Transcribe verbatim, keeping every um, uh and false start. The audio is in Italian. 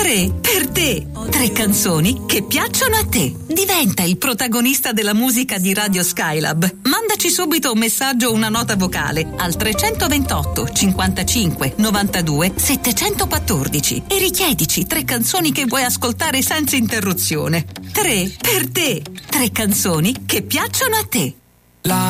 Tre per te. Tre canzoni che piacciono a te. Diventa il protagonista della musica di Radio Skylab. Mandaci subito un messaggio o una nota vocale al trecentoventotto cinquantacinque novantadue settecentoquattordici e richiedici tre canzoni che vuoi ascoltare senza interruzione. Tre per te. Tre canzoni che piacciono a te. La